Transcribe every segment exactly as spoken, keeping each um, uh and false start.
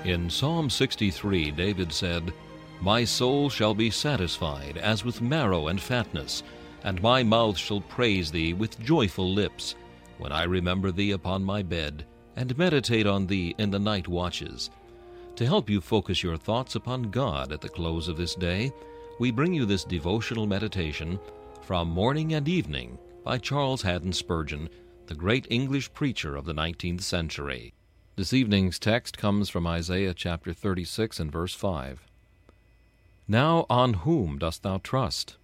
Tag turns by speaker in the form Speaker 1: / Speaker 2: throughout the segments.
Speaker 1: In Psalm sixty-three, David said, "My soul shall be satisfied as with marrow and fatness, and my mouth shall praise thee with joyful lips, when I remember thee upon my bed, and meditate on thee in the night watches." To help you focus your thoughts upon God at the close of this day, we bring you this devotional meditation from Morning and Evening by Charles Haddon Spurgeon, the great English preacher of the nineteenth century. This evening's text comes from Isaiah chapter thirty-six and verse five. Now on whom dost thou trust?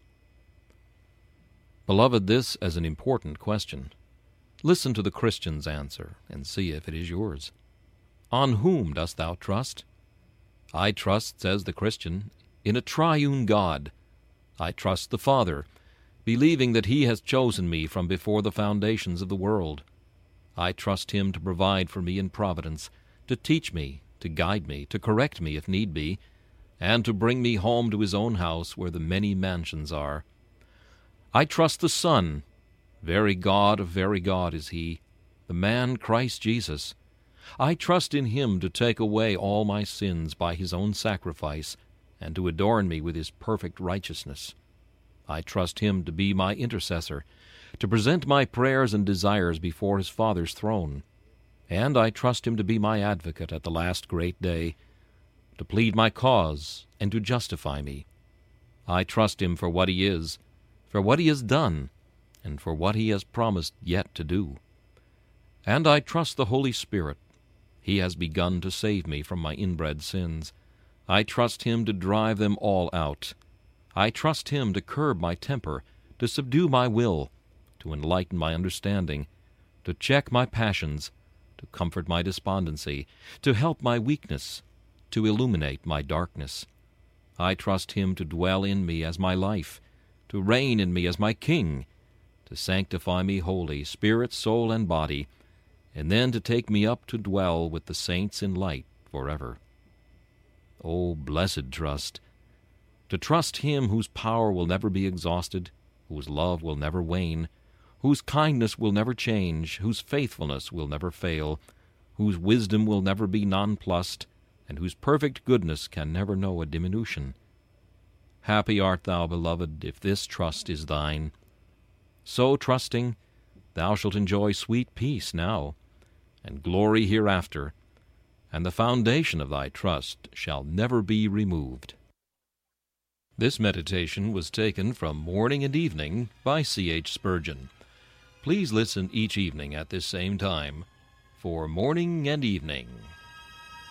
Speaker 1: Beloved, this is an important question. Listen to the Christian's answer and see if it is yours. On whom dost thou trust? I trust, says the Christian, in a triune God. I trust the Father, believing that He has chosen me from before the foundations of the world. I trust Him to provide for me in providence, to teach me, to guide me, to correct me if need be, and to bring me home to His own house where the many mansions are. I trust the Son. Very God of very God is He, the man Christ Jesus. I trust in Him to take away all my sins by His own sacrifice, and to adorn me with His perfect righteousness. I trust Him to be my intercessor, to present my prayers and desires before His Father's throne. And I trust Him to be my advocate at the last great day, to plead my cause and to justify me. I trust Him for what He is, for what He has done, and for what He has promised yet to do. And I trust the Holy Spirit. He has begun to save me from my inbred sins. I trust Him to drive them all out. I trust Him to curb my temper, to subdue my will, to enlighten my understanding, to check my passions, to comfort my despondency, to help my weakness, to illuminate my darkness. I trust Him to dwell in me as my life, to reign in me as my King, to sanctify me wholly, spirit, soul, and body, and then to take me up to dwell with the saints in light forever. Oh, blessed trust! To trust Him whose power will never be exhausted, whose love will never wane, whose kindness will never change, whose faithfulness will never fail, whose wisdom will never be nonplussed, and whose perfect goodness can never know a diminution. Happy art thou, beloved, if this trust is thine. So trusting, thou shalt enjoy sweet peace now, and glory hereafter, and the foundation of thy trust shall never be removed. This meditation was taken from Morning and Evening by C H Spurgeon. Please listen each evening at this same time for Morning and Evening.